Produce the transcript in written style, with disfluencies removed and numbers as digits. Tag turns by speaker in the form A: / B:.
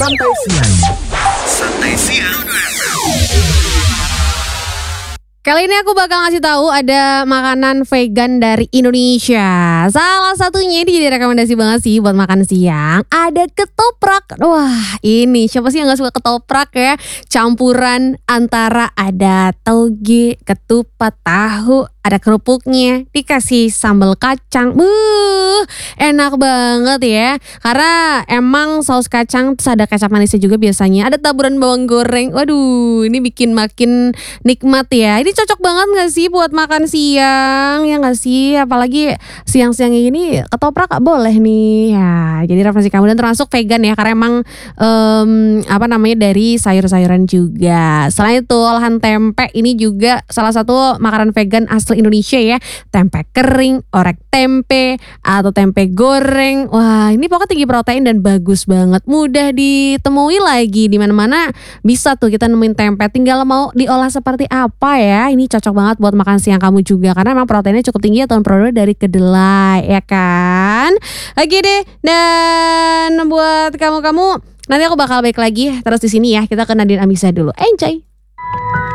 A: Santai Siang. Santai Siang.
B: Kali ini aku bakal ngasih tahu ada makanan vegan dari Indonesia. Salah satunya ini jadi rekomendasi banget sih buat makan siang. Ada ketoprak. Wah, ini siapa sih yang gak suka ketoprak ya? Campuran antara ada toge, ketupat, tahu, ada kerupuknya, dikasih sambal kacang. Enak banget ya. Karena emang saus kacang terus ada kecap manisnya juga biasanya. Ada taburan bawang goreng. Waduh, ini bikin makin nikmat ya. Ini cocok banget gak sih buat makan siang? Ya gak sih? Apalagi siang-siang ini ketoprak gak boleh nih ya. Jadi referensi kamu dan termasuk vegan ya. Karena emang dari sayur-sayuran juga. Selain itu olahan tempe ini juga salah satu makanan vegan asli Indonesia ya. Tempe kering, orek tempe, atau tempe goreng. Wah, ini pokoknya tinggi protein dan bagus banget. Mudah ditemui lagi di mana-mana. Bisa tuh kita nemuin tempe, tinggal mau diolah seperti apa ya. Ini cocok banget buat makan siang kamu juga karena memang proteinnya cukup tinggi atau produk dari kedelai ya kan. Oke deh, dan buat kamu nanti aku bakal balik lagi terus di sini ya. Kita ke Nadine Amisa dulu. Enjoy.